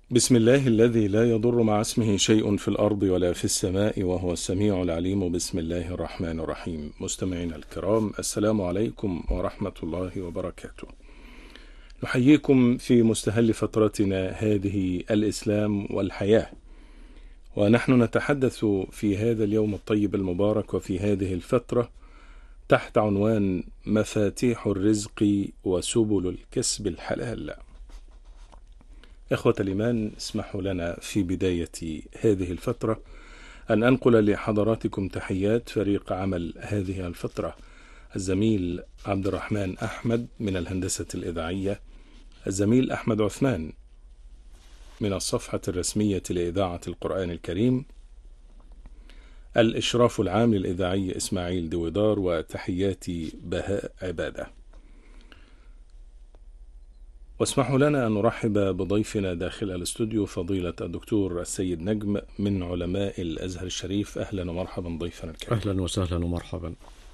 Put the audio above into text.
بسم الله الذي لا يضر مع اسمه شيء في الأرض ولا في السماء وهو السميع العليم. بسم الله الرحمن الرحيم. مستمعينا الكرام، السلام عليكم ورحمة الله وبركاته. نحييكم في مستهل فترتنا هذه الإسلام والحياة، ونحن نتحدث في هذا اليوم الطيب المبارك وفي هذه الفترة تحت عنوان مفاتيح الرزق وسبل الكسب الحلال. إخوة الإيمان، اسمحوا لنا في بداية هذه الفترة أن أنقل لحضراتكم تحيات فريق عمل هذه الفترة: الزميل عبد الرحمن أحمد من الهندسة الإذاعية، الزميل أحمد عثمان من الصفحة الرسمية لإذاعة القرآن الكريم، الإشراف العام للإذاعي إسماعيل دويدار، وتحياتي بهاء عبادة. واسمحوا لنا أن نرحب بضيفنا داخل الاستوديو فضيلة الدكتور السيد نجم من علماء الأزهر الشريف. أهلا ومرحبا ضيفنا الكريم. أهلا وسهلا ومرحبا.